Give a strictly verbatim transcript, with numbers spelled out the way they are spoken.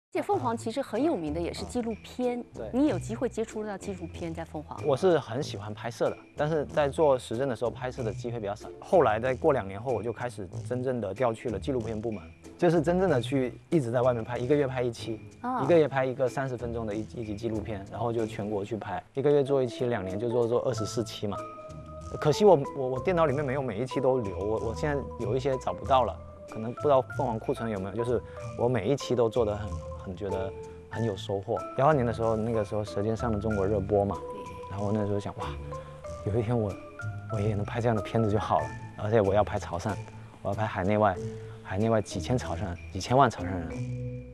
且凤凰其实很有名的也是纪录片， 对你有机会接触到纪录片在凤凰。 我是很喜欢拍摄的，但是在做时政的时候拍摄的机会比较少。后来在过两年后，我就开始真正的调去了纪录片部门，就是真正的去一直在外面拍，一个月拍一期， 啊一个月拍一个三十分钟的一一集纪录片，然后就全国去拍，一个月做一期，两年就做做二十四期嘛。可惜我我我电脑里面没有每一期都留，我我现在有一些找不到了，可能不知道凤凰库存有没有，就是我每一期都做得很很觉得很有收获。幺二年的时候，那个时候《舌尖上的中国》热播嘛，然后我那时候想，哇，有一天我我也能拍这样的片子就好了，而且我要拍潮汕，我要拍海内外，海内外几千潮汕，几千万潮汕人。